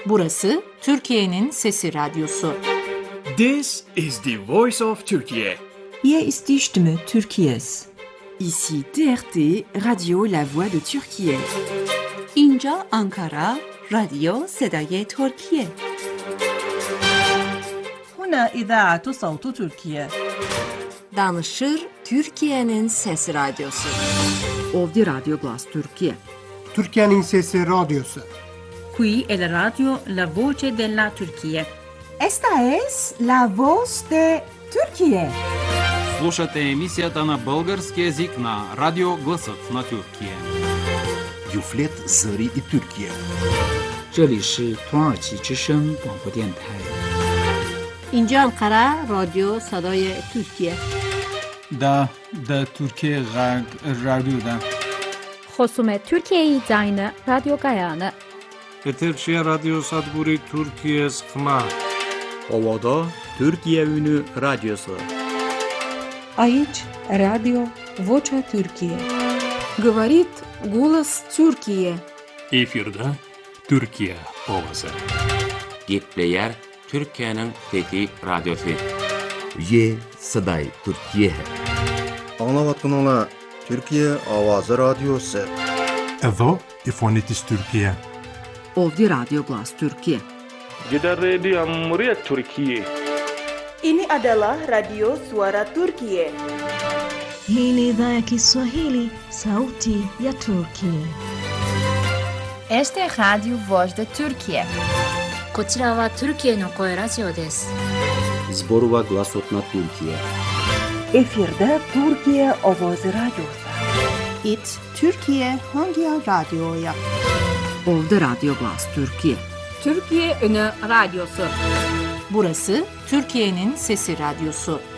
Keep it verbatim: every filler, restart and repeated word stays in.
Burası Türkiye'nin Sesi Radyosu. This is the voice of Turkey. Hier ist die Stimme Türkiye's. Ici T R T, Radio La Voix de Türkiye. اینجا آنکارا، رادیو صدای ترکیه. هنا إذاعة صوت تركيا. Danışır Türkiye'nin Sesi Radyosu. Ovdje Radio Glas Türkiye. Türkiye'nin Sesi Radyosu. Qui è la radio La Voce della Turchia. Esta es la voz de Türkiye. Слушате емисията на български език на Радио Гласът на Türkiye. Юфлет Зари и Türkiye. 这里是土耳其之声广播电台。 اینجا انقره رادیو صدای ترکیه. دا دا Türkiye رادیو دا. خصوم ترکیه زاین رادیو گایانه. Eterçe Radyo Sadburi Türkiye Sıkma. Ovada Türkiye Ünü Radyosu. Aici Radio Vocea Türkiye. Говорит голос Türkiye. Efirde Türkiye Ovası. Gitleyer Türkiye'nin Fethi Radyosu. Ye Saday Türkiye. Anlavatınla Türkiye Avazı Radyosu. Evo İfonitis Türkiye. Ovdje Radio Glas Türkiye. Kita Radio Muryat Türkiye. Ini adalah Radio Suara Turkiye. Hii ni idhaa ya Kiswahili, sauti ya Turkiye. Este es Radio Voz de Turkiye. こちらはトルキエの声ラジオです。 Zborova Glasot na Türkiye. Efirde Türkiye Ovozi Radyosu. It Türkiye Hangi Radyo'ya? Ovdje Radio Glas Türkiye. Türkiye Ünü Radyosu. Burası Türkiye'nin Sesi Radyosu.